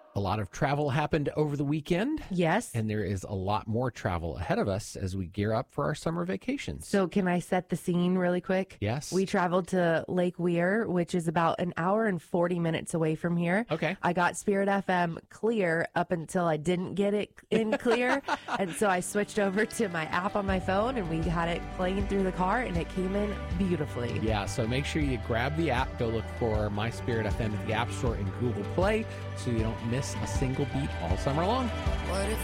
A lot of travel happened over the weekend. Yes. And there is a lot more travel ahead of us as we gear up for our summer vacations. So can I set the scene really quick? Yes. We traveled to Lake Weir, which is about an hour and 40 minutes away from here. Okay. I got Spirit FM clear up until I didn't get it in clear. And so I switched over to my app on my phone and we had it playing through the car and it came in beautifully. Yeah, so make sure you grab the app. Go look for My Spirit FM at the App Store and Google Play so you don't miss a single beat all summer long. What if